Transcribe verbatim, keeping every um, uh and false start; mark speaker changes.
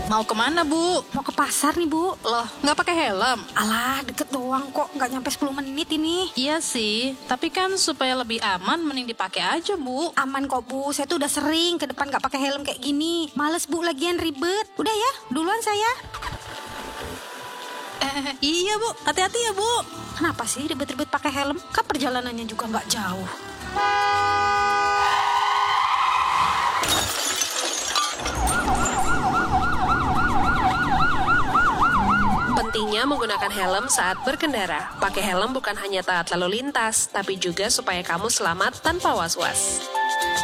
Speaker 1: Mau kemana, Bu?
Speaker 2: Mau ke pasar nih, Bu.
Speaker 1: Loh, nggak pakai helm?
Speaker 2: Alah, deket doang kok, nggak nyampe sepuluh menit ini.
Speaker 1: Iya sih, tapi kan supaya lebih aman mending dipakai aja, Bu.
Speaker 2: Aman kok, Bu. Saya tuh udah sering ke depan nggak pakai helm kayak gini. Males, Bu, lagian ribet. Udah ya, duluan saya.
Speaker 1: Eh, iya, Bu. Hati-hati ya, Bu.
Speaker 2: Kenapa sih ribet-ribet pakai helm? Kan perjalanannya juga nggak jauh.
Speaker 3: Pentingnya menggunakan helm saat berkendara. Pakai helm bukan hanya taat lalu lintas, tapi juga supaya kamu selamat tanpa was-was.